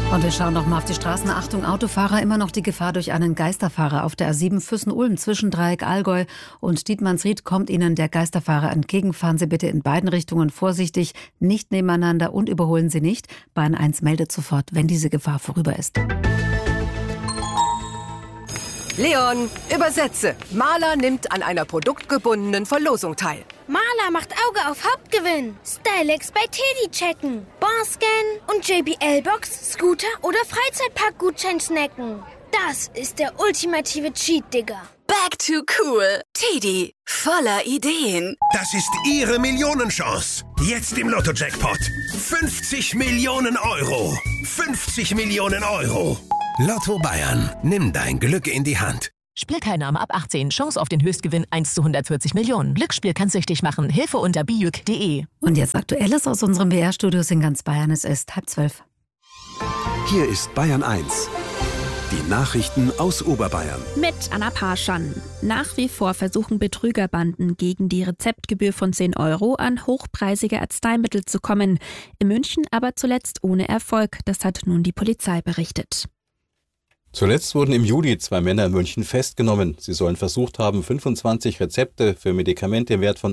Und wir schauen noch mal auf die Straßen. Achtung, Autofahrer, immer noch die Gefahr durch einen Geisterfahrer auf der A7 Füssen-Ulm zwischen Dreieck Allgäu und Dietmannsried kommt Ihnen der Geisterfahrer entgegen. Fahren Sie bitte in beiden Richtungen vorsichtig, nicht nebeneinander und überholen Sie nicht. Bahn 1 meldet sofort, wenn diese Gefahr vorüber ist. Leon, übersetze. Maler nimmt an einer produktgebundenen Verlosung teil. Maler macht Auge auf Hauptgewinn. Stylex bei Teddy checken. Barscan und JBL-Box, Scooter oder Freizeitpark-Gutschein snacken. Das ist der ultimative Cheat, Digga. Back to cool. Teddy, voller Ideen. Das ist Ihre Millionenchance. Jetzt im Lotto-Jackpot. 50 Millionen Euro. 50 Millionen Euro. Lotto Bayern. Nimm dein Glück in die Hand. Spielteilnahme ab 18. Chance auf den Höchstgewinn 1 zu 140 Millionen. Glücksspiel kann süchtig machen. Hilfe unter bijuk.de. Und jetzt Aktuelles aus unserem BR-Studios in ganz Bayern. Es ist 11:30. Hier ist Bayern 1. Die Nachrichten aus Oberbayern. Mit Anna Parschan. Nach wie vor versuchen Betrügerbanden gegen die Rezeptgebühr von 10 € an hochpreisige Arzneimittel zu kommen. In München aber zuletzt ohne Erfolg. Das hat nun die Polizei berichtet. Zuletzt wurden im Juli 2 Männer in München festgenommen. Sie sollen versucht haben, 25 Rezepte für Medikamente im Wert von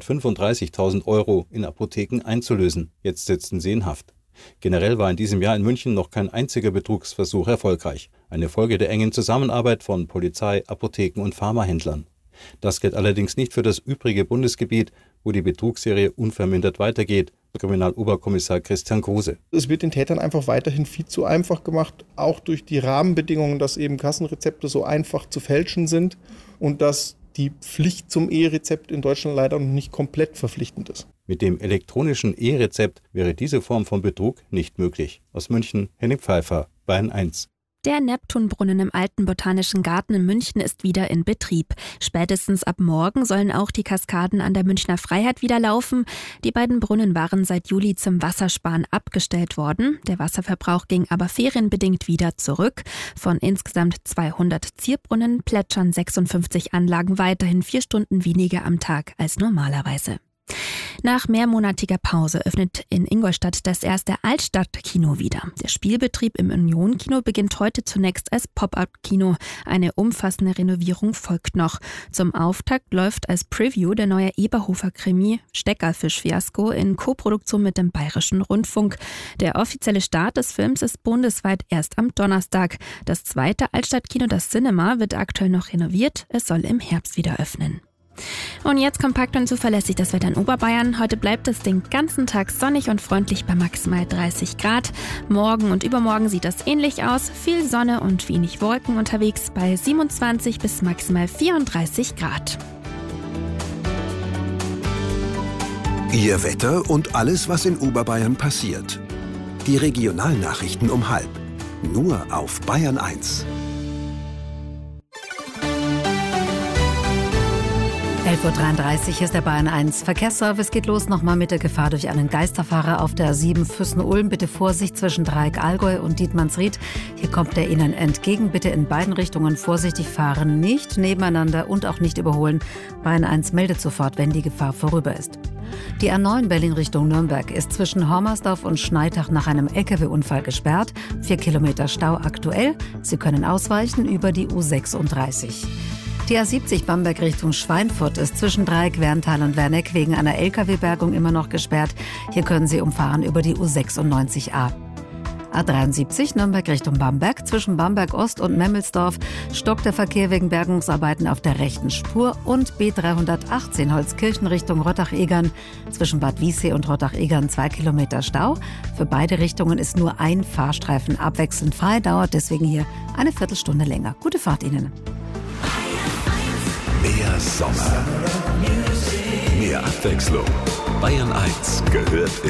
135.000 € in Apotheken einzulösen. Jetzt sitzen sie in Haft. Generell war in diesem Jahr in München noch kein einziger Betrugsversuch erfolgreich. Eine Folge der engen Zusammenarbeit von Polizei, Apotheken und Pharmahändlern. Das gilt allerdings nicht für das übrige Bundesgebiet, wo die Betrugsserie unvermindert weitergeht. Kriminaloberkommissar Christian Kruse. Es wird den Tätern einfach weiterhin viel zu einfach gemacht, auch durch die Rahmenbedingungen, dass eben Kassenrezepte so einfach zu fälschen sind und dass die Pflicht zum E-Rezept in Deutschland leider noch nicht komplett verpflichtend ist. Mit dem elektronischen E-Rezept wäre diese Form von Betrug nicht möglich. Aus München, Henning Pfeiffer, Bayern 1. Der Neptunbrunnen im Alten Botanischen Garten in München ist wieder in Betrieb. Spätestens ab morgen sollen auch die Kaskaden an der Münchner Freiheit wieder laufen. Die beiden Brunnen waren seit Juli zum Wassersparen abgestellt worden. Der Wasserverbrauch ging aber ferienbedingt wieder zurück. Von insgesamt 200 Zierbrunnen plätschern 56 Anlagen weiterhin 4 Stunden weniger am Tag als normalerweise. Nach mehrmonatiger Pause öffnet in Ingolstadt das erste Altstadtkino wieder. Der Spielbetrieb im Union-Kino beginnt heute zunächst als Pop-up-Kino. Eine umfassende Renovierung folgt noch. Zum Auftakt läuft als Preview der neue Eberhofer-Krimi Steckerfisch-Fiasko in Koproduktion mit dem Bayerischen Rundfunk. Der offizielle Start des Films ist bundesweit erst am Donnerstag. Das zweite Altstadtkino, das Cinema, wird aktuell noch renoviert. Es soll im Herbst wieder öffnen. Und jetzt kompakt und zuverlässig das Wetter in Oberbayern. Heute bleibt es den ganzen Tag sonnig und freundlich bei maximal 30 Grad. Morgen und übermorgen sieht das ähnlich aus. Viel Sonne und wenig Wolken unterwegs bei 27 bis maximal 34 Grad. Ihr Wetter und alles, was in Oberbayern passiert. Die Regionalnachrichten um 12:30. Nur auf Bayern 1. 11:33 Uhr, hier ist der Bayern 1. Verkehrsservice geht los nochmal mit der Gefahr durch einen Geisterfahrer auf der A7 Füssen-Ulm. Bitte Vorsicht zwischen Dreieck Allgäu und Dietmannsried. Hier kommt er Ihnen entgegen. Bitte in beiden Richtungen vorsichtig fahren, nicht nebeneinander und auch nicht überholen. Bayern 1 meldet sofort, wenn die Gefahr vorüber ist. Die A9 Berlin Richtung Nürnberg ist zwischen Hormersdorf und Schneitach nach einem LKW-Unfall gesperrt. 4 Kilometer Stau aktuell. Sie können ausweichen über die U36. Die A70 Bamberg Richtung Schweinfurt ist zwischen Dreieck Werntal und Werneck wegen einer LKW-Bergung immer noch gesperrt. Hier können Sie umfahren über die U96a. A73 Nürnberg Richtung Bamberg. Zwischen Bamberg Ost und Memmelsdorf stockt der Verkehr wegen Bergungsarbeiten auf der rechten Spur. Und B318 Holzkirchen Richtung Rottach-Egern. Zwischen Bad Wiessee und Rottach-Egern 2 Kilometer Stau. Für beide Richtungen ist nur ein Fahrstreifen abwechselnd frei, dauert deswegen hier eine Viertelstunde länger. Gute Fahrt Ihnen. Mehr Sommer. Mehr Abwechslung. Bayern 1 gehört